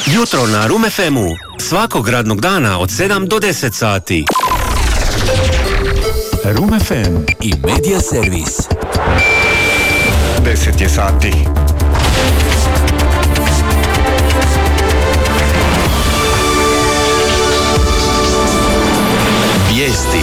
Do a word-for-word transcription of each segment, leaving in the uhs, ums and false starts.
Jutro na Room ef emu. Svakog radnog dana od sedam do deset sati. Room ef em i Media Servis. deset je sati. Vijesti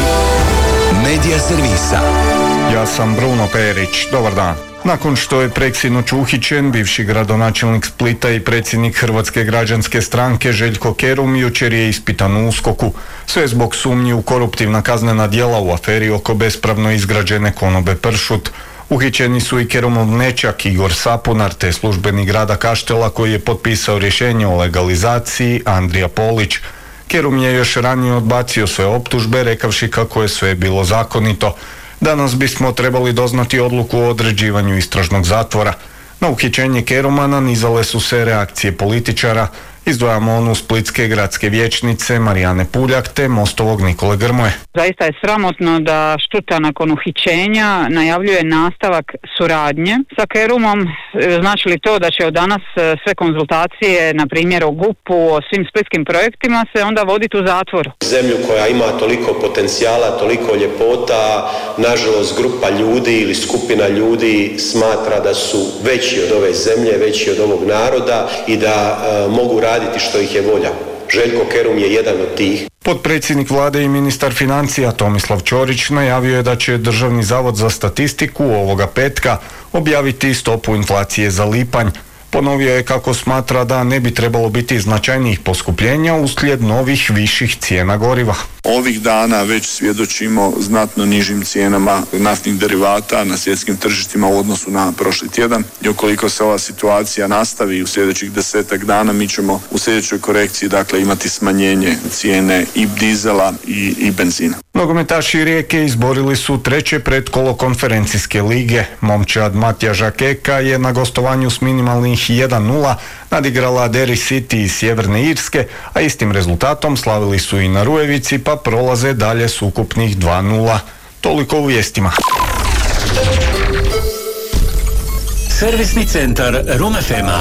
Media Servisa. Ja sam Bruno Perić. Dobar dan. Nakon što je preksinoć uhićen, bivši gradonačelnik Splita i predsjednik Hrvatske građanske stranke Željko Kerum jučer je ispitan u USKOK-u. Sve zbog sumnji u koruptivna kaznena djela u aferi oko bespravno izgrađene konobe Pršut. Uhićeni su i Kerumov nećak Igor Sapunar te službenik grada Kaštela koji je potpisao rješenje o legalizaciji Andrija Polić. Kerum je još ranije odbacio sve optužbe rekavši kako je sve bilo zakonito. Danas bismo trebali doznati odluku o određivanju istražnog zatvora. Na uhićenje Keruma nanizale su se reakcije političara. Izdvajamo onu splitske gradske vijećnice Marijane Puljak te Mostovog Nikole Grmoje. Zaista je sramotno da Štuta nakon uhićenja najavljuje nastavak suradnje sa Kerumom. Znači li to da će od danas sve konzultacije, na primjer o gupu, o svim splitskim projektima, se onda voditi u zatvoru? Zemlju koja ima toliko potencijala, toliko ljepota, nažalost grupa ljudi ili skupina ljudi smatra da su veći od ove zemlje, veći od ovog naroda i da e, mogu raditi što ih je volja. Željko Kerum je jedan od tih. Potpredsjednik vlade i ministar financija Tomislav Ćorić najavio je da će Državni zavod za statistiku ovoga petka objaviti stopu inflacije za lipanj. Ponovio je kako smatra da ne bi trebalo biti značajnijih poskupljenja uslijed novih viših cijena goriva. Ovih dana već svjedočimo znatno nižim cijenama naftnih derivata na svjetskim tržištima u odnosu na prošli tjedan i ukoliko se ova situacija nastavi u sljedećih desetak dana mi ćemo u sljedećoj korekciji dakle imati smanjenje cijene i dizela i, i benzina. Nogometaši Rijeke izborili su treće pretkolo konferencijske lige. Momčad Matija Žakeka je na gostovanju s minimalnih jedan nula nadigrala Derry City iz Sjeverne Irske, a istim rezultatom slavili su i na Rujevici pa prolaze dalje s ukupnih dva nula. Toliko u vijestima. Servisni centar Room ef ema.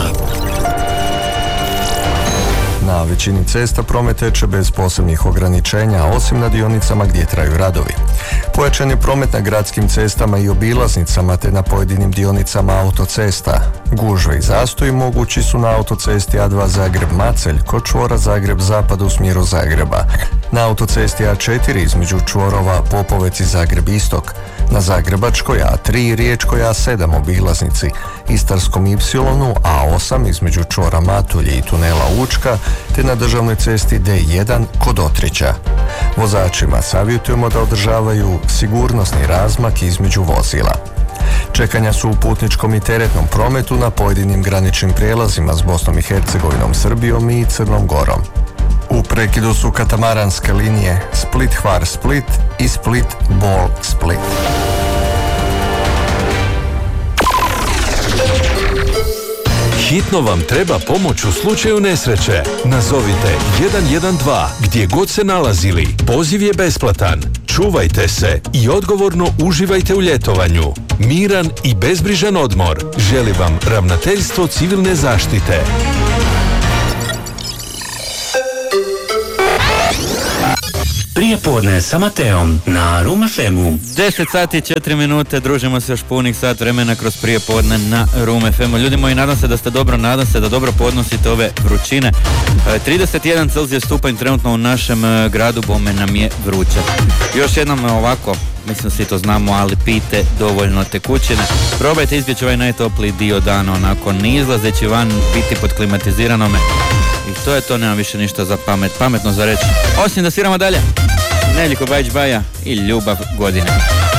Na većini cesta promet teče bez posebnih ograničenja, osim na dionicama gdje traju radovi. Pojačan je promet na gradskim cestama i obilaznicama te na pojedinim dionicama autocesta. Gužve i zastoji mogući su na autocesti A dva Zagreb-Macelj kod čvora Zagreb-Zapad u smjeru Zagreba, na autocesti A četiri između čvorova Popovec i Zagreb-Istok, na Zagrebačkoj A tri i Riječkoj A sedam obilaznici, Istarskom Ipsilonu A osam između čvora Matulji i tunela Učka, te na državnoj cesti D jedan kod Otrića. Vozačima savjetujemo da održavaju sigurnosni razmak između vozila. Čekanja su u putničkom i teretnom prometu na pojedinim graničnim prijelazima s Bosnom i Hercegovinom, Srbijom i Crnom Gorom. U prekidu su katamaranske linije Split-Hvar-Split i Split-Bol-Split. Hitno vam treba pomoć u slučaju nesreće. Nazovite jedan jedan dva gdje god se nalazili. Poziv je besplatan. Čuvajte se i odgovorno uživajte u ljetovanju. Miran i bezbrižan odmor želi vam Ravnateljstvo civilne zaštite. Prijepodne sa Mateom na Room ef emu. deset sati i četiri minute, družimo se još punih sat vremena kroz prijepodne na Room ef emu. Ljudi moji, nadam se da ste dobro, nadam se da dobro podnosite ove vrućine. trideset jedan Celzijus stupanj trenutno u našem gradu, bome nam je vruće. Još jednom ovako, mislim svi to znamo, ali pijte dovoljno tekućine. Probajte izbjeći ovaj najtopliji dio dana, onako ne izlazeći van, biti pod klimatiziranome. I to je to, nema više ništa za pamet, pametno za reći. Osim da sviramo dalje. Neljko Bajić Baja i Ljubav godine.